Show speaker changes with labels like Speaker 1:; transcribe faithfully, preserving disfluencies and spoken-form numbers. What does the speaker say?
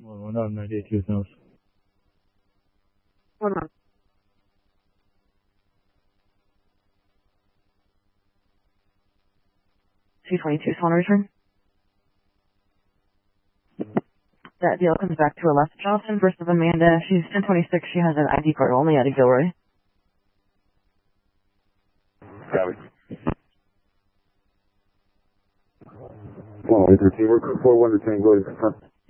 Speaker 1: one one nine eight two sounds.
Speaker 2: Hold on. two twenty-two, phone return. That deal comes back to Alessa Johnson versus Amanda. She's ten twenty-six. She has an I D card only out of Gilroy.
Speaker 3: Copy. one one thirteen, we're four one to Tango, confirm.